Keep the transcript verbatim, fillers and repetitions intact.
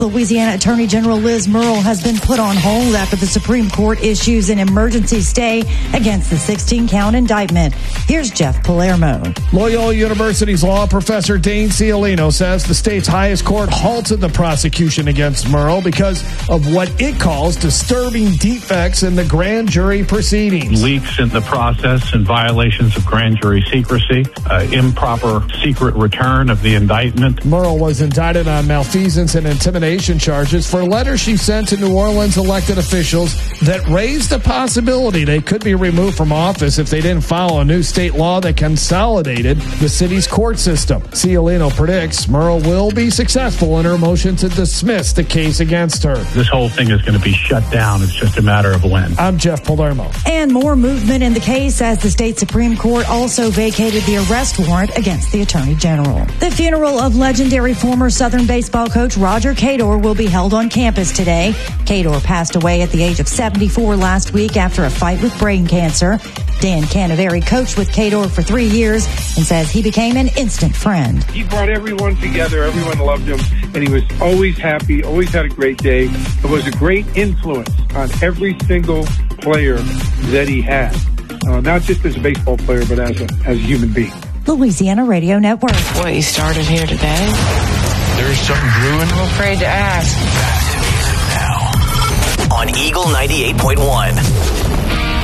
Louisiana Attorney General Liz Murrill has been put on hold after the Supreme Court issues an emergency stay against the sixteen-count indictment. Here's Jeff Palermo. Loyola University's law professor Dane Cialino says the state's highest court halted the prosecution against Murrill because of what it calls disturbing defects in the grand jury proceedings. Leaks in the process and violations of grand jury secrecy, uh, improper secret return of the indictment. Murrill was indicted on malfeasance and intimidation charges for letters she sent to New Orleans elected officials that raised the possibility they could be removed from office if they didn't follow a new state law that consolidated the city's court system. Cialino predicts Murrill will be successful in her motion to dismiss the case against her. This whole thing is going to be shut down. It's just a matter of when. I'm Jeff Palermo. And more movement in the case as the state Supreme Court also vacated the arrest warrant against the Attorney General. The funeral of legendary former Southern baseball coach Roger Cador will be held on campus today. Cador passed away at the age of seventy-four last week after a fight with brain cancer. Dan Canaveri coached with Cador for three years and says he became an instant friend. He brought everyone together. Everyone loved him, and he was always happy, always had a great day. It was a great influence on every single player that he had, uh, not just as a baseball player, but as a, as a human being. Louisiana Radio Network. What, you started here today? There's something brewing. I'm afraid to ask. Back to music now on Eagle ninety-eight point one.